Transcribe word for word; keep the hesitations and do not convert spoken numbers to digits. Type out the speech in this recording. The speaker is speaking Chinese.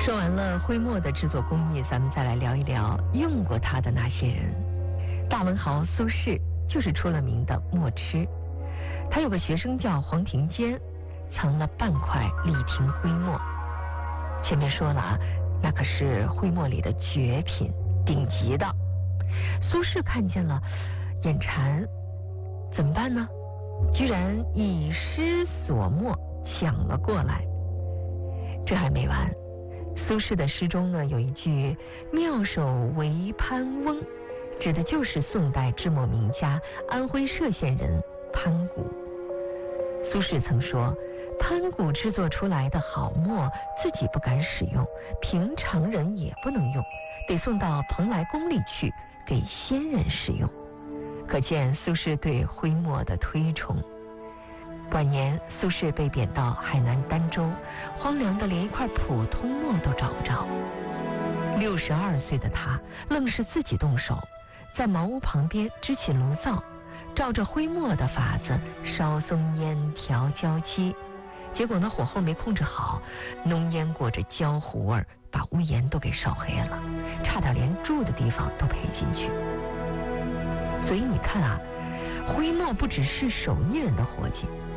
说完了徽墨的制作工艺，咱们再来聊一聊用过它的那些人。大文豪苏轼就是出了名的墨痴，他有个学生叫黄庭坚，藏了半块李廷徽墨。前面说了啊，那可是徽墨里的绝品，顶级的。苏轼看见了，眼馋，怎么办呢？居然以诗所墨抢了过来。这还没完，苏轼的诗中呢有一句妙手为潘翁，指的就是宋代制墨名家安徽歙县人潘谷。苏轼曾说，潘谷制作出来的好墨自己不敢使用，平常人也不能用，得送到蓬莱宫里去给仙人使用。可见苏轼对徽墨的推崇。晚年苏轼被贬到海南儋州，荒凉的连一块普通墨都找不着。六十二岁的他愣是自己动手，在茅屋旁边支起炉灶，照着徽墨的法子烧松烟调焦漆。结果呢，火候没控制好，浓烟裹着焦糊味儿，把屋檐都给烧黑了，差点连住的地方都赔进去。所以你看啊，徽墨不只是手艺人的活计，